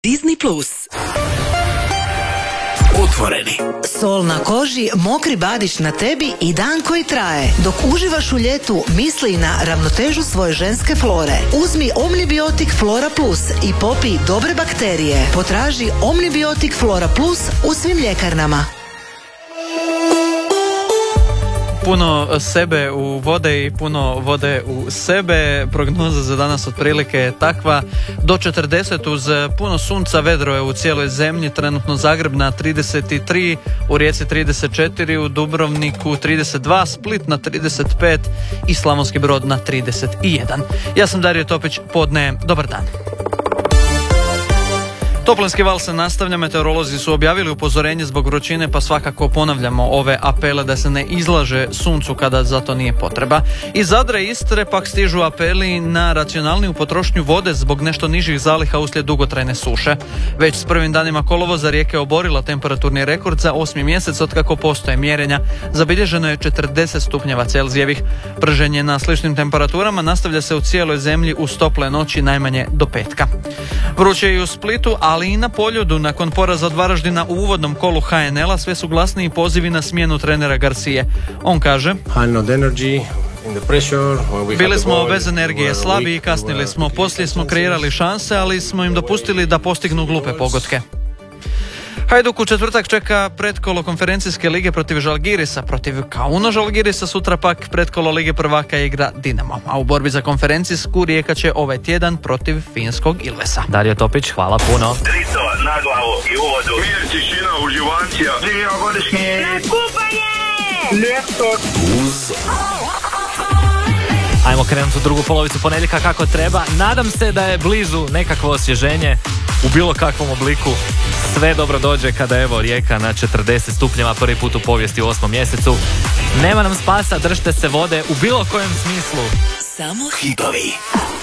Disney Plus. Otvoreni. Sol na koži, mokri badić na tebi i dan koji traje. Dok uživaš u ljetu, misli na ravnotežu svoje ženske flore. Uzmi Omnibiotik Flora Plus i popij dobre bakterije. Potraži Omnibiotik Flora Plus u svim ljekarnama. Puno sebe u vode i puno vode u sebe. Prognoza za danas otprilike je takva. Do 40 uz puno sunca, vedro je u cijeloj zemlji. Trenutno Zagreb na 33, u Rijeci 34, u Dubrovniku 32, Split na 35 i Slavonski Brod na 31. Ja sam Dario Topić, podne, dobar dan. Toplinski val se nastavlja, meteorolozi su objavili upozorenje zbog vrućine, pa svakako ponavljamo ove apele da se ne izlaže suncu kada za to nije potreba. Iz Zadra i Istre pak stižu apeli na racionalniju potrošnju vode zbog nešto nižih zaliha uslijed dugotrajne suše. Već s prvim danima kolovoza rijeka je oborila temperaturni rekord za 8. mjesec otkako postoje mjerenja. Zabilježeno je 40 stupnjeva Celzijevih. Prženje na sličnim temperaturama nastavlja se u cijeloj zemlji uz tople noći najmanje do petka. Vruće je i u Splitu, ali i na Poljudu. Nakon poraza od Varaždina u uvodnom kolu HNL-a sve su glasniji pozivi na smjenu trenera Garcije. On kaže: bili smo bez energije, slabi i kasnili smo, poslije smo kreirali šanse, ali smo im dopustili da postignu glupe pogodke. Hajduk u četvrtak čeka pretkolo konferencijske lige protiv Žalgirisa. Protiv Kauno Žalgirisa sutra pak pretkolo lige prvaka igra Dinamo. A u borbi za konferencijsku Rijeka će ovaj tjedan protiv finskog Ilvesa. Dario Topić, hvala puno. Drico na glavu i uvodu. Mir, tišina, uživancija. Živio godišnji. Na kupanje! Ljeto. Uz. Ajmo krenuti u drugu polovicu ponedjeljka kako treba. Nadam se da je blizu nekakvo osvježenje u bilo kakvom obliku. Sve dobro dođe kada evo Rijeka na 40 stupnjeva prvi put u povijesti u 8. mjesecu. Nema nam spasa, držite se vode u bilo kojem smislu. Samo hitovi.